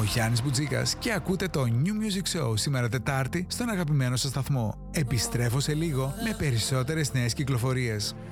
ο Γιάννης Μπουτζίκας και ακούτε το New Music Show σήμερα Τετάρτη στον αγαπημένο σας σταθμό. Επιστρέφω σε λίγο με περισσότερες νέες κυκλοφορίες.